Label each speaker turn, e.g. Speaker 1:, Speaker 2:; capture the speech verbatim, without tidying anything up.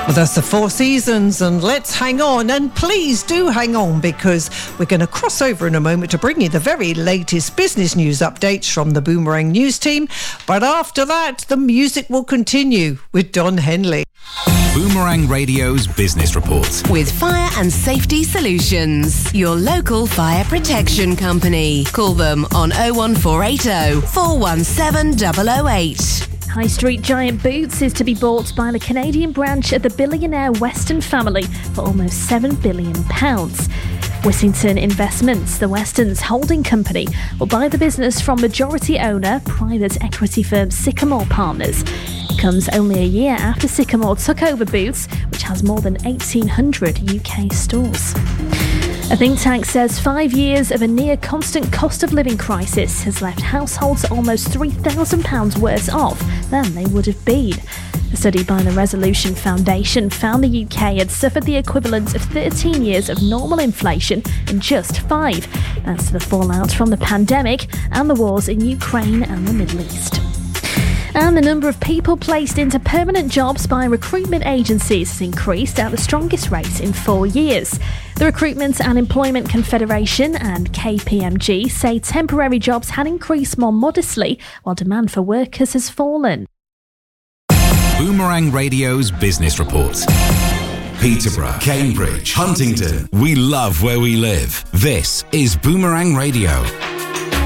Speaker 1: Well, that's the Four Seasons, and let's hang on, and please do hang on, because we're going to cross over in a moment to bring you the very latest business news updates from the Boomerang News team. But after that, the music will continue with Don Henley.
Speaker 2: Boomerang Radio's Business Report.
Speaker 3: With Fire and Safety Solutions, your local fire protection company. Call them on oh one four eight oh, four one seven double oh eight.
Speaker 4: High street giant Boots is to be bought by the Canadian branch of the billionaire Weston family for almost seven billion pounds. Whittington Investments, the Westons holding company, will buy the business from majority owner private equity firm Sycamore Partners. It comes only a year after Sycamore took over Boots, which has more than eighteen hundred U K stores. A think tank says five years of a near-constant cost of living crisis has left households almost three thousand pounds worse off than they would have been. A study by the Resolution Foundation found the U K had suffered the equivalent of thirteen years of normal inflation in just five, thanks to the fallout from the pandemic and the wars in Ukraine and the Middle East. And the number of people placed into permanent jobs by recruitment agencies has increased at the strongest rate in four years. The Recruitment and Employment Confederation and K P M G say temporary jobs had increased more modestly, while demand for workers has fallen.
Speaker 2: Boomerang Radio's Business Report. Peterborough, Cambridge, Huntingdon. We love where we live. This is Boomerang Radio.